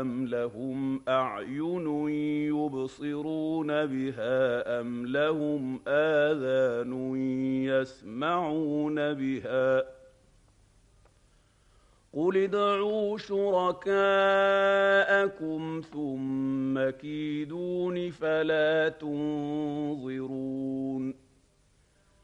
أَمْ لَهُمْ أَعْيُنٌ يُبْصِرُونَ بِهَا أَمْ لَهُمْ آذَانٌ يَسْمَعُونَ بِهَا ۖ قُلِ ادْعُوا شُرَكَاءَكُمْ ثُمَّ كِيدُونِ فَلَا تُنظِرُونِ